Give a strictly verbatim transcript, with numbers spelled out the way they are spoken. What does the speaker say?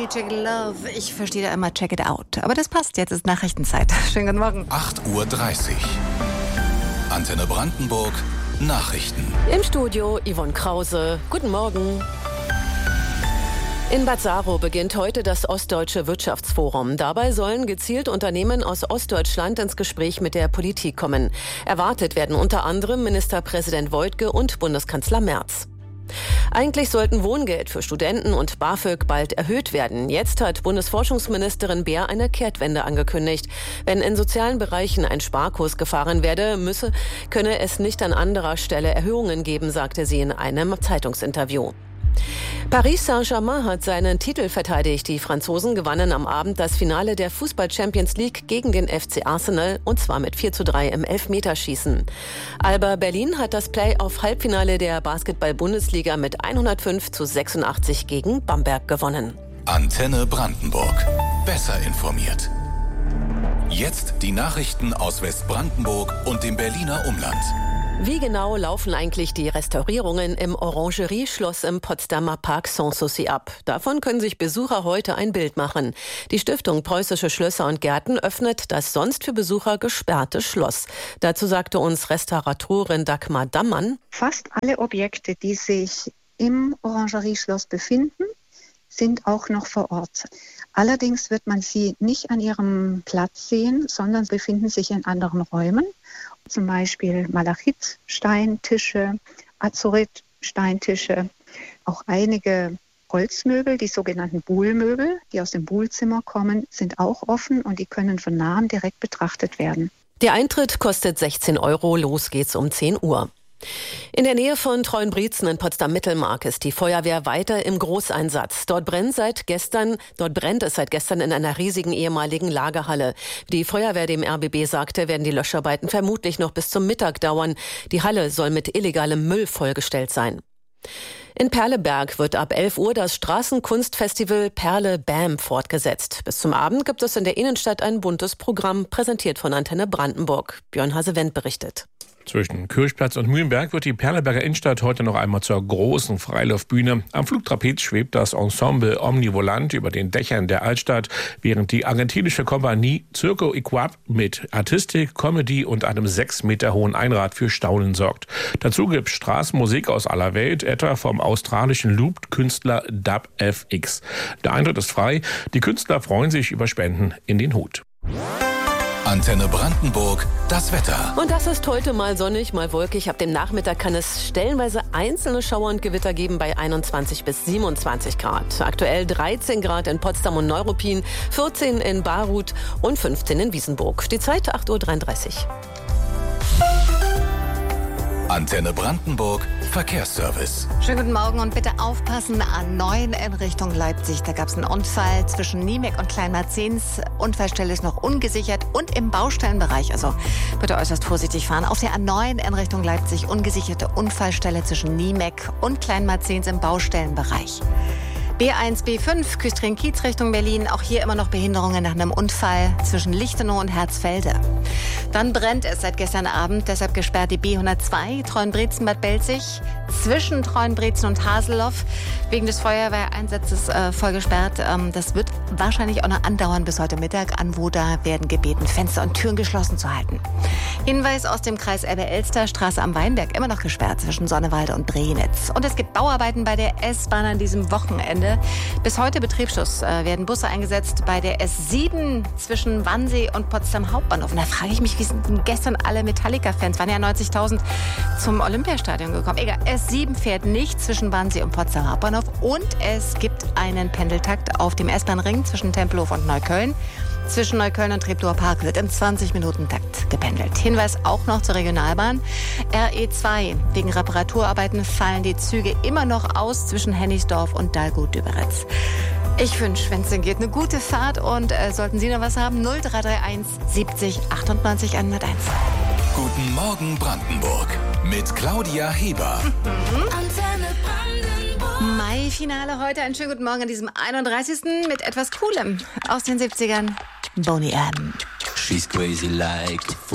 Hey, check it love. Ich verstehe da immer check it out. Aber das passt, jetzt ist Nachrichtenzeit. Schönen guten Morgen. acht Uhr dreißig. Antenne Brandenburg. Nachrichten. Im Studio Yvonne Krause. Guten Morgen. In Bad Saro beginnt heute das Ostdeutsche Wirtschaftsforum. Dabei sollen gezielt Unternehmen aus Ostdeutschland ins Gespräch mit der Politik kommen. Erwartet werden unter anderem Ministerpräsident Woidke und Bundeskanzler Merz. Eigentlich sollten Wohngeld für Studenten und BAföG bald erhöht werden. Jetzt hat Bundesforschungsministerin Beer eine Kehrtwende angekündigt. Wenn in sozialen Bereichen ein Sparkurs gefahren werde, müsse, könne es nicht an anderer Stelle Erhöhungen geben, sagte sie in einem Zeitungsinterview. Paris Saint-Germain hat seinen Titel verteidigt. Die Franzosen gewannen am Abend das Finale der Fußball-Champions League gegen den F C Arsenal, und zwar mit vier zu drei im Elfmeterschießen. Alba Berlin hat das Play-off-Halbfinale der Basketball-Bundesliga mit hundertfünf zu sechsundachtzig gegen Bamberg gewonnen. Antenne Brandenburg. Besser informiert. Jetzt die Nachrichten aus Westbrandenburg und dem Berliner Umland. Wie genau laufen eigentlich die Restaurierungen im Orangerie-Schloss im Potsdamer Park Sanssouci ab? Davon können sich Besucher heute ein Bild machen. Die Stiftung Preußische Schlösser und Gärten öffnet das sonst für Besucher gesperrte Schloss. Dazu sagte uns Restauratorin Dagmar Dammann: Fast alle Objekte, die sich im Orangerie-Schloss befinden, sind auch noch vor Ort. Allerdings wird man sie nicht an ihrem Platz sehen, sondern befinden sich in anderen Räumen. Zum Beispiel Malachitsteintische, Azurit-Steintische, auch einige Holzmöbel, die sogenannten Buhlmöbel, die aus dem Buhlzimmer kommen, sind auch offen und die können von nahem direkt betrachtet werden. Der Eintritt kostet sechzehn Euro, los geht's um zehn Uhr. In der Nähe von Treuenbrietzen in Potsdam-Mittelmark ist die Feuerwehr weiter im Großeinsatz. Dort brennt seit gestern, dort brennt es seit gestern in einer riesigen ehemaligen Lagerhalle. Wie die Feuerwehr dem R B B sagte, werden die Löscharbeiten vermutlich noch bis zum Mittag dauern. Die Halle soll mit illegalem Müll vollgestellt sein. In Perleberg wird ab elf Uhr das Straßenkunstfestival Perle Bam fortgesetzt. Bis zum Abend gibt es in der Innenstadt ein buntes Programm, präsentiert von Antenne Brandenburg. Björn Hase-Wendt berichtet. Zwischen Kirchplatz und Mühlenberg wird die Perleberger Innenstadt heute noch einmal zur großen Freiluftbühne. Am Flugtrapez schwebt das Ensemble Omnivolant über den Dächern der Altstadt, während die argentinische Kompanie Circo Iquap mit Artistik, Comedy und einem sechs Meter hohen Einrad für Staunen sorgt. Dazu gibt es Straßenmusik aus aller Welt, etwa vom australischen Loop-Künstler Dub F X. Der Eintritt ist frei, die Künstler freuen sich über Spenden in den Hut. Antenne Brandenburg, das Wetter. Und das ist heute mal sonnig, mal wolkig. Ab dem Nachmittag kann es stellenweise einzelne Schauer und Gewitter geben bei einundzwanzig bis siebenundzwanzig Grad. Aktuell dreizehn Grad in Potsdam und Neuruppin, vierzehn in Baruth und fünfzehn in Wiesenburg. Die Zeit acht Uhr dreiunddreißig. Antenne Brandenburg, Verkehrsservice. Schönen guten Morgen und bitte aufpassen. A neun in Richtung Leipzig. Da gab es einen Unfall zwischen Niemek und Kleinmarzens. Unfallstelle ist noch ungesichert und im Baustellenbereich. Also bitte äußerst vorsichtig fahren. Auf der A neun in Richtung Leipzig ungesicherte Unfallstelle zwischen Niemek und Kleinmarzens im Baustellenbereich. B eins, B fünf, Küstrin-Kiez Richtung Berlin. Auch hier immer noch Behinderungen nach einem Unfall zwischen Lichtenau und Herzfelde. Dann brennt es seit gestern Abend, deshalb gesperrt die B hundertzwei, Treuenbrietzen-Bad Belzig, zwischen Treuenbrietzen und Haseloff. Wegen des Feuerwehreinsatzes äh, voll gesperrt. Ähm, das wird wahrscheinlich auch noch andauern bis heute Mittag. Anwohner werden gebeten, Fenster und Türen geschlossen zu halten. Hinweis aus dem Kreis Elbe-Elster, Straße am Weinberg, immer noch gesperrt zwischen Sonnewalde und Bregenitz. Und es gibt Bauarbeiten bei der S-Bahn an diesem Wochenende. Bis heute Betriebsschluss äh, werden Busse eingesetzt bei der S sieben zwischen Wannsee und Potsdam Hauptbahnhof. Und da frage ich mich, wie sind denn gestern alle Metallica-Fans, waren ja neunzigtausend zum Olympiastadion gekommen. Egal, S sieben fährt nicht zwischen Wannsee und Potsdam Hauptbahnhof. Und es gibt einen Pendeltakt auf dem S-Bahn-Ring zwischen Tempelhof und Neukölln. Zwischen Neukölln und Treptower Park wird im zwanzig-Minuten-Takt gependelt. Hinweis auch noch zur Regionalbahn. R E zwei. Wegen Reparaturarbeiten fallen die Züge immer noch aus zwischen Hennigsdorf und Dahlgut-Düberitz. Ich wünsche, wenn es denn geht, eine gute Fahrt. Und äh, sollten Sie noch was haben, null drei drei eins siebzig achtundneunzig hunderteins. Guten Morgen Brandenburg mit Claudia Heber. Mhm. Mai-Finale heute. Einen schönen guten Morgen an diesem einunddreißigsten mit etwas Coolem aus den siebzigern. Boney M. She's crazy like